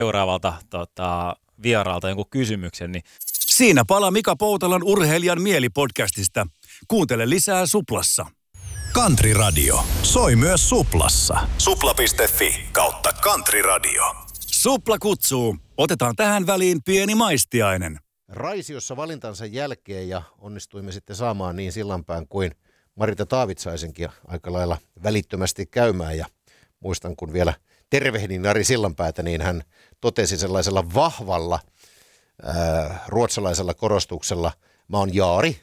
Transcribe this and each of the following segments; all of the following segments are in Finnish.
seuraavalta vieraalta jonkun kysymyksen. Niin... Siinä pala Mika Poutalan Urheilijan mieli-podcastista. Kuuntele lisää Suplassa. Country Radio. Soi myös Suplassa. Supla.fi/Country Radio. Supla kutsuu. Otetaan tähän väliin pieni maistiainen. Raisiossa valintansa jälkeen ja onnistuimme sitten saamaan niin Sillanpään kuin Marita Taavitsaisenkin aika lailla välittömästi käymään. Ja muistan, kun vielä tervehdin Ari Sillanpäätä, niin hän totesi sellaisella vahvalla ruotsalaisella korostuksella, mä oon Jaari.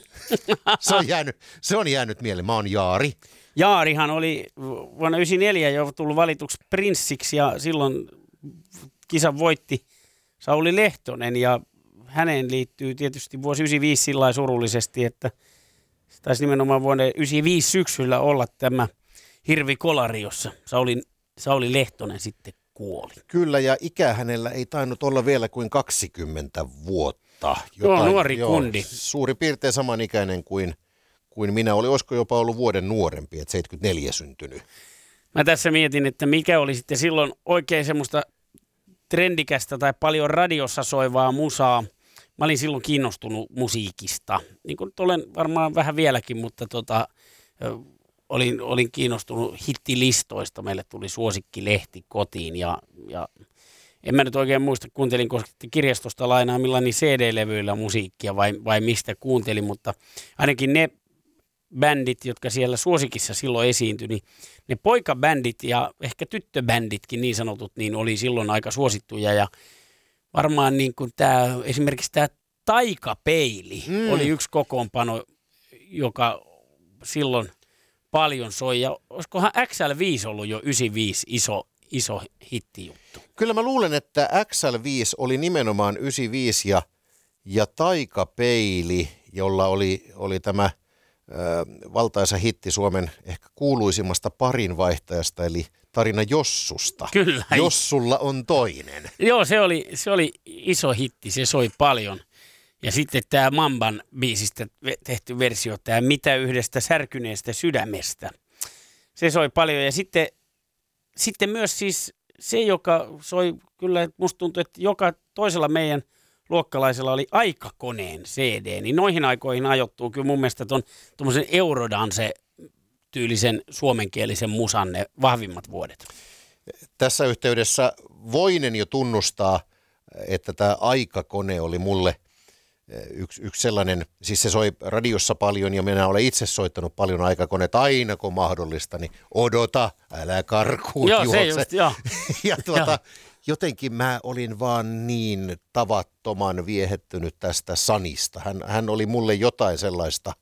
Se on jäänyt mieleen, mä oon Jaari. Jaarihan oli vuonna 1994 jo tullut valituksi prinssiksi ja silloin kisan voitti Sauli Lehtonen ja häneen liittyy tietysti vuosi 1995 sillä lailla surullisesti, että taisi nimenomaan vuonna 1995 syksyllä olla tämä hirvikolari, jossa Sauli Lehtonen sitten kuoli. Kyllä, ja ikä hänellä ei tainnut olla vielä kuin 20 vuotta. Nuori kundi. Suurin piirtein samanikäinen kuin minä. Olisiko jopa ollut vuoden nuorempi, että 74 syntynyt. Mä tässä mietin, että mikä oli sitten silloin oikein semmoista trendikästä tai paljon radiossa soivaa musaa. Mä olin silloin kiinnostunut musiikista, niin kuin olen varmaan vähän vieläkin, mutta olin kiinnostunut hittilistoista. Meille tuli suosikkilehti kotiin ja en mä nyt oikein muista, kuuntelinko kirjastosta lainaa millainen CD-levyillä musiikkia vai mistä kuuntelin, mutta ainakin ne bändit, jotka siellä suosikissa silloin esiintyi, niin ne poikabändit ja ehkä tyttöbänditkin niin sanotut, niin oli silloin aika suosittuja ja varmaan niin kuin esimerkiksi tämä Taikapeili oli yksi kokoonpano, joka silloin paljon soi. Ja olisikohan XL5 ollut jo 95 iso hittijuttu? Kyllä mä luulen, että XL5 oli nimenomaan 95 ja Taikapeili, jolla oli tämä valtaisa hitti Suomen ehkä kuuluisimmasta parinvaihtajasta, eli tarina Jossusta. Kyllä. Jossulla on toinen. Joo, se oli iso hitti, se soi paljon. Ja sitten tämä Mamban biisistä tehty versio, tämä Mitä yhdestä särkyneestä sydämestä. Se soi paljon ja sitten myös siis se, joka soi, kyllä musta tuntuu, että joka toisella meidän luokkalaisella oli Aikakoneen CD, niin noihin aikoihin ajoittuu kyllä mun mielestä tuommoisen Eurodance-tyylisen suomenkielisen musan ne vahvimmat vuodet. Tässä yhteydessä voinen jo tunnustaa, että tämä Aikakone oli mulle yksi sellainen, siis se soi radiossa paljon ja minä olen itse soittanut paljon Aikakoneita aina kun mahdollista, niin odota, älä karkuun juokse. Se just, joo. Ja jotenkin mä olin vaan niin tavattoman viehettynyt tästä Sanista. Hän oli mulle jotain sellaista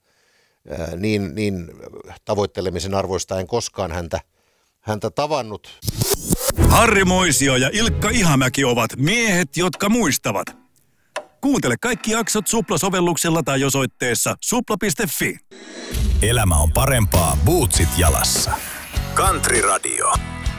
niin tavoittelemisen arvoista, en koskaan häntä tavannut. Harri Moisio ja Ilkka Ihamäki ovat miehet, jotka muistavat. Kuuntele kaikki jaksot Supla-sovelluksella tai osoitteessa supla.fi. Elämä on parempaa bootsit jalassa. Country Radio.